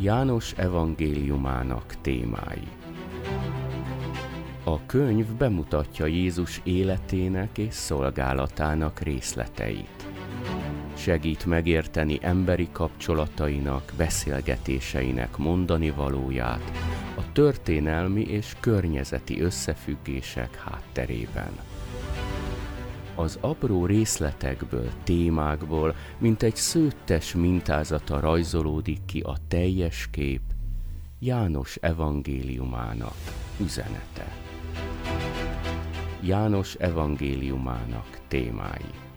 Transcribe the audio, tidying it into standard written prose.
János evangéliumának témái. A könyv bemutatja Jézus életének és szolgálatának részleteit. Segít megérteni emberi kapcsolatainak, beszélgetéseinek mondani valóját a történelmi és környezeti összefüggések hátterében. Az apró részletekből, témákból, mint egy szőttes mintázata rajzolódik ki a teljes kép, János evangéliumának üzenete. János evangéliumának témái.